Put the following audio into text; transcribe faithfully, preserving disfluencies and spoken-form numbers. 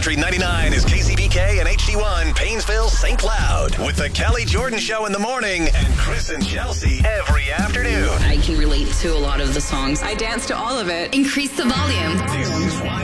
Country ninety-nine is K C B K and H D one, Painesville, Saint Cloud. With the Kelly Jordan Show in the morning and Chris and Chelsea every afternoon. I can relate to a lot of the songs. I dance to all of it. Increase the volume. This is why